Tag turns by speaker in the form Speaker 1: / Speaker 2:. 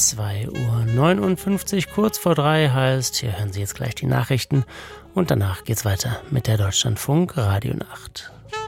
Speaker 1: 2:59 Uhr, kurz vor 3 heißt, hier hören Sie jetzt gleich die Nachrichten und danach geht's weiter mit der Deutschlandfunk Radio Nacht.